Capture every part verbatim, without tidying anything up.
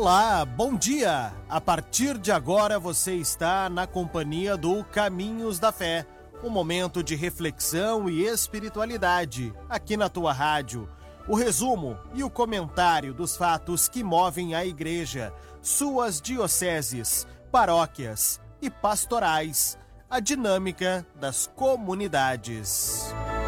Olá, bom dia! A partir de agora você está na companhia do Caminhos da Fé, um momento de reflexão e espiritualidade aqui na tua rádio. O resumo e o comentário dos fatos que movem a igreja, suas dioceses, paróquias e pastorais, a dinâmica das comunidades.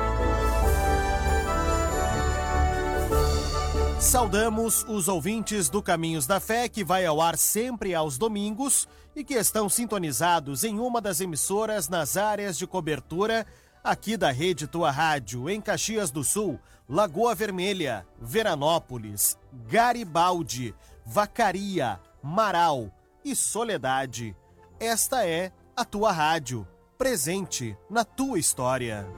Saudamos os ouvintes do Caminhos da Fé, que vai ao ar sempre aos domingos e que estão sintonizados em uma das emissoras nas áreas de cobertura aqui da Rede Tua Rádio, em Caxias do Sul, Lagoa Vermelha, Veranópolis, Garibaldi, Vacaria, Marau e Soledade. Esta é a Tua Rádio, presente na tua história.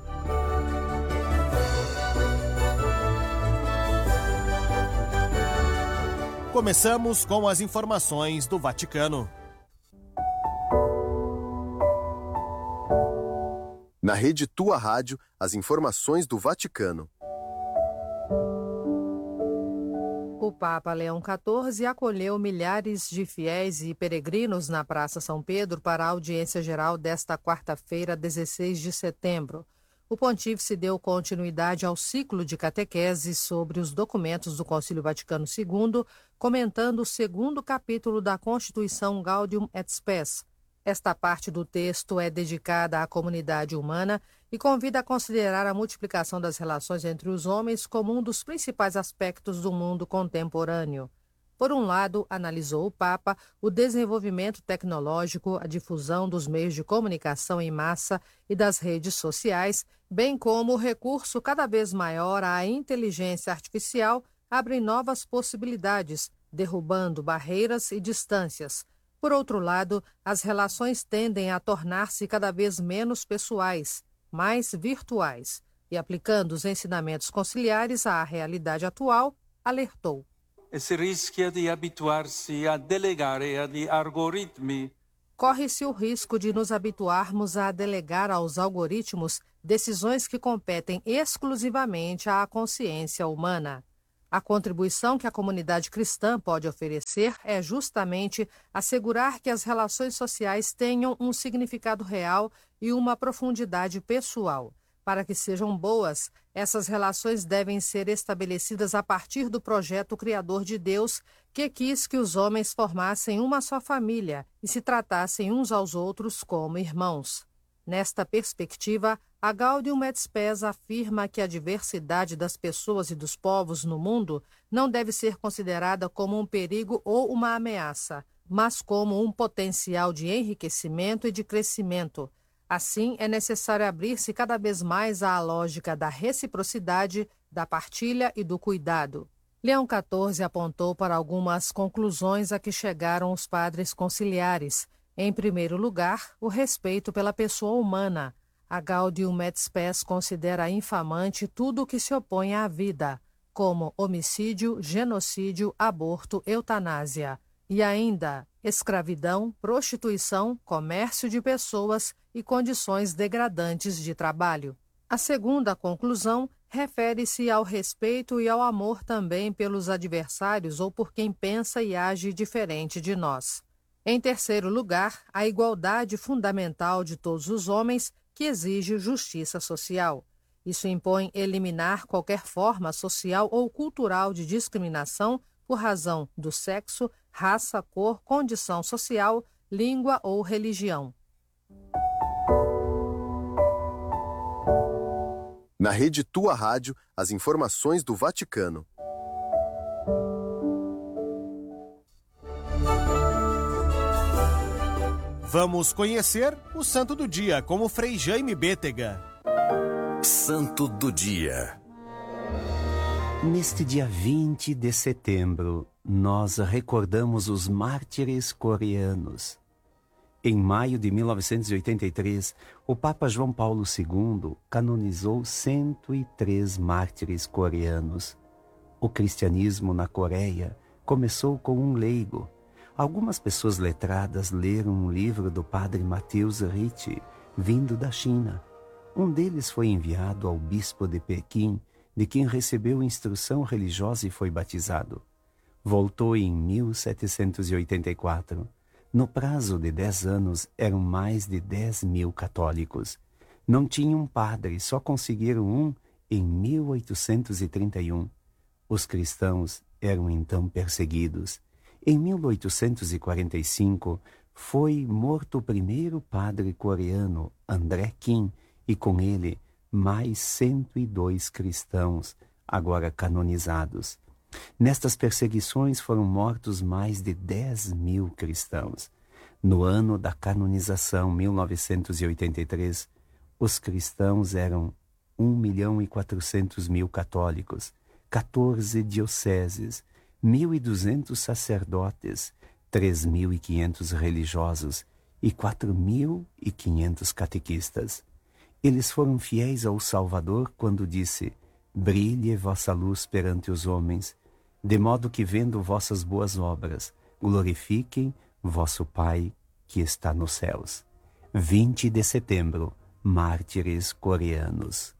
Começamos com as informações do Vaticano. Na Rede Tua Rádio, as informações do Vaticano. O Papa Leão quatorze acolheu milhares de fiéis e peregrinos na Praça São Pedro para a audiência geral desta quarta-feira, dezesseis de setembro. O pontífice deu continuidade ao ciclo de catequese sobre os documentos do Concílio Vaticano segundo, comentando o segundo capítulo da Constituição Gaudium et Spes. Esta parte do texto é dedicada à comunidade humana e convida a considerar a multiplicação das relações entre os homens como um dos principais aspectos do mundo contemporâneo. Por um lado, analisou o Papa o desenvolvimento tecnológico, a difusão dos meios de comunicação em massa e das redes sociais, bem como o recurso cada vez maior à inteligência artificial abrem novas possibilidades, derrubando barreiras e distâncias. Por outro lado, as relações tendem a tornar-se cada vez menos pessoais, mais virtuais, e aplicando os ensinamentos conciliares à realidade atual, alertou. E si rischia di abituarsi a delegare agli algoritmi. Corre-se o risco de nos habituarmos a delegar aos algoritmos decisões que competem exclusivamente à consciência humana. A contribuição que a comunidade cristã pode oferecer é justamente assegurar que as relações sociais tenham um significado real e uma profundidade pessoal. Para que sejam boas, essas relações devem ser estabelecidas a partir do projeto criador de Deus, que quis que os homens formassem uma só família e se tratassem uns aos outros como irmãos. Nesta perspectiva, a Gaudium et Spes afirma que a diversidade das pessoas e dos povos no mundo não deve ser considerada como um perigo ou uma ameaça, mas como um potencial de enriquecimento e de crescimento. Assim, é necessário abrir-se cada vez mais à lógica da reciprocidade, da partilha e do cuidado. Leão quatorze apontou para algumas conclusões a que chegaram os padres conciliares. Em primeiro lugar, o respeito pela pessoa humana. A Gaudium et Spes considera infamante tudo o que se opõe à vida, como homicídio, genocídio, aborto, eutanásia. E ainda, escravidão, prostituição, comércio de pessoas e condições degradantes de trabalho. A segunda conclusão refere-se ao respeito e ao amor também pelos adversários ou por quem pensa e age diferente de nós. Em terceiro lugar, a igualdade fundamental de todos os homens, que exige justiça social. Isso impõe eliminar qualquer forma social ou cultural de discriminação por razão do sexo, raça, cor, condição social, língua ou religião. Na Rede Tua Rádio, as informações do Vaticano. Vamos conhecer o Santo do Dia com o Frei Jaime Bétega. Santo do Dia. Neste dia vinte de setembro, nós recordamos os mártires coreanos. Em maio de mil novecentos e oitenta e três, o Papa João Paulo segundo canonizou cento e três mártires coreanos. O cristianismo na Coreia começou com um leigo. Algumas pessoas letradas leram um livro do padre Matheus Ricci, vindo da China. Um deles foi enviado ao bispo de Pequim, de quem recebeu instrução religiosa e foi batizado. Voltou em mil setecentos e oitenta e quatro. No prazo de dez anos, eram mais de dez mil católicos. Não tinham padre, só conseguiram um em mil oitocentos e trinta e um. Os cristãos eram então perseguidos. Em mil oitocentos e quarenta e cinco, foi morto o primeiro padre coreano, André Kim, e com ele mais cento e dois cristãos, agora canonizados. Nestas perseguições foram mortos mais de dez mil cristãos. No ano da canonização, mil novecentos e oitenta e três, os cristãos eram um milhão e quatrocentos mil católicos, quatorze dioceses, mil e duzentos sacerdotes, três mil e quinhentos religiosos e quatro mil e quinhentos catequistas. Eles foram fiéis ao Salvador quando disse: brilhe vossa luz perante os homens, de modo que, vendo vossas boas obras, glorifiquem vosso Pai que está nos céus. vinte de setembro, mártires coreanos.